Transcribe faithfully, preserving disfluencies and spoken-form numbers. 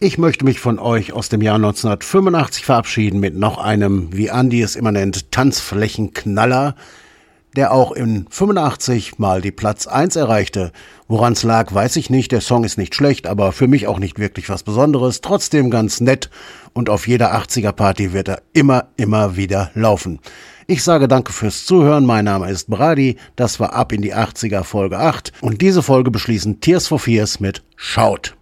Ich möchte mich von euch aus dem Jahr neunzehnhundertfünfundachtzig verabschieden mit noch einem, wie Andi es immer nennt, Tanzflächenknaller, der auch in fünfundachtzig mal die Platz eins erreichte. Woran es lag, weiß ich nicht. Der Song ist nicht schlecht, aber für mich auch nicht wirklich was Besonderes. Trotzdem ganz nett und auf jeder achtziger-Party wird er immer, immer wieder laufen. Ich sage danke fürs Zuhören. Mein Name ist Brady. Das war Ab in die achtziger Folge acht und diese Folge beschließen Tears for Fears mit Shout.